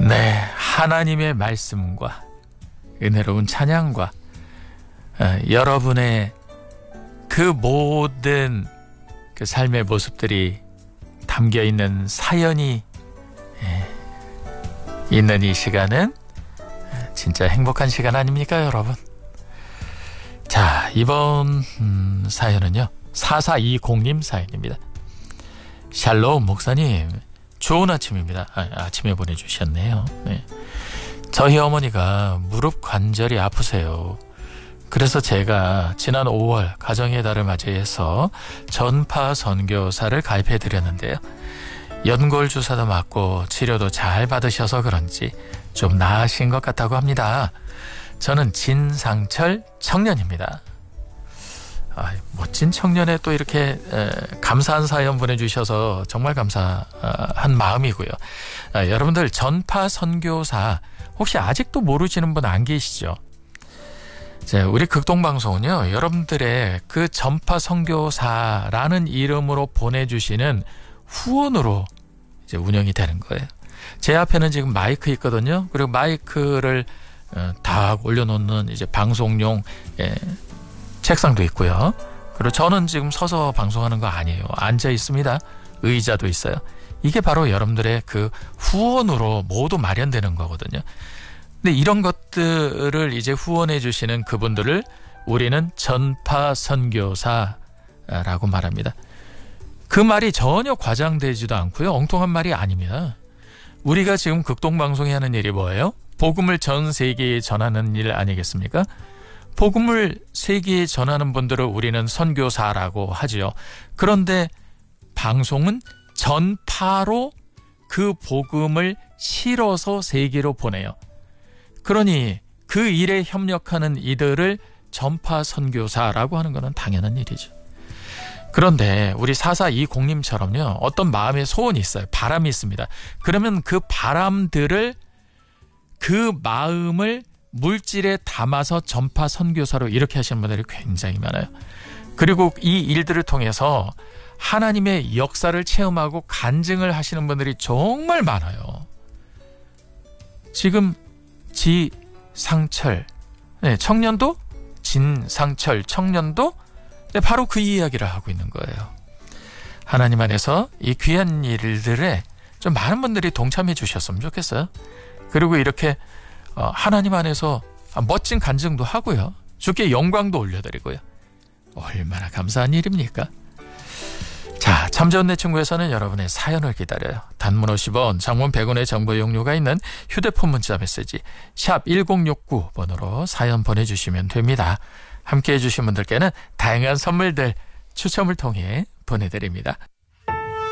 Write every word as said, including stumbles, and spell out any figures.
네, 하나님의 말씀과 은혜로운 찬양과 어, 여러분의 그 모든 그 삶의 모습들이 담겨있는 사연이 예, 있는 이 시간은 진짜 행복한 시간 아닙니까, 여러분? 자, 이번 음, 사연은요 사사이공님 사연입니다. 샬롬 목사님, 좋은 아침입니다. 아, 아침에 보내주셨네요. 네. 저희 어머니가 무릎 관절이 아프세요. 그래서 제가 지난 오월 가정의 달을 맞이해서 전파 선교사를 가입해 드렸는데요. 연골 주사도 맞고 치료도 잘 받으셔서 그런지 좀 나으신 것 같다고 합니다. 저는 진상철 청년입니다. 아, 멋진 청년에 또 이렇게 에, 감사한 사연 보내주셔서 정말 감사한 마음이고요. 아, 여러분들 전파 선교사 혹시 아직도 모르시는 분 안 계시죠? 자, 우리 극동방송은요, 여러분들의 그 전파 선교사라는 이름으로 보내주시는 후원으로 이제 운영이 되는 거예요. 제 앞에는 지금 마이크 있거든요. 그리고 마이크를 어, 다 올려놓는 이제 방송용 예, 책상도 있고요. 그리고 저는 지금 서서 방송하는 거 아니에요. 앉아 있습니다. 의자도 있어요. 이게 바로 여러분들의 그 후원으로 모두 마련되는 거거든요. 근데 이런 것들을 이제 후원해 주시는 그분들을 우리는 전파 선교사라고 말합니다. 그 말이 전혀 과장되지도 않고요. 엉뚱한 말이 아닙니다. 우리가 지금 극동방송이 하는 일이 뭐예요? 복음을 전 세계에 전하는 일 아니겠습니까? 복음을 세계에 전하는 분들을 우리는 선교사라고 하지요. 그런데 방송은 전파로 그 복음을 실어서 세계로 보내요. 그러니 그 일에 협력하는 이들을 전파 선교사라고 하는 것은 당연한 일이죠. 그런데 우리 사사이공님처럼요. 어떤 마음의 소원이 있어요. 바람이 있습니다. 그러면 그 바람들을 그 마음을 물질에 담아서 전파 선교사로 이렇게 하시는 분들이 굉장히 많아요. 그리고 이 일들을 통해서 하나님의 역사를 체험하고 간증을 하시는 분들이 정말 많아요. 지금 지상철 네, 청년도 진상철 청년도 네, 바로 그 이야기를 하고 있는 거예요. 하나님 안에서 이 귀한 일들에 좀 많은 분들이 동참해 주셨으면 좋겠어요. 그리고 이렇게 어, 하나님 안에서 멋진 간증도 하고요. 주께 영광도 올려드리고요. 얼마나 감사한 일입니까? 자, 참 좋은 내 친구에서는 여러분의 사연을 기다려요. 단문 오십 원, 장문 백 원의 정보 이용료가 있는 휴대폰 문자 메시지 샵 일공육구 번으로 사연 보내주시면 됩니다. 함께해 주신 분들께는 다양한 선물들 추첨을 통해 보내드립니다.